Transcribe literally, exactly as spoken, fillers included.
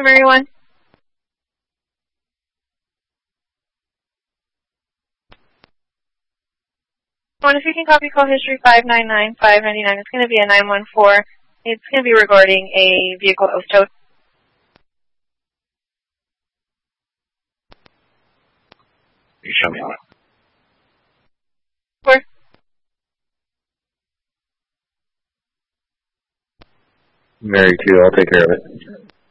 primary one. One, if you can copy call history five nine nine five nine nine, it's going to be a nine one four. It's going to be regarding a vehicle that was towed. You show me one. Where? Mary two, I'll take care of it.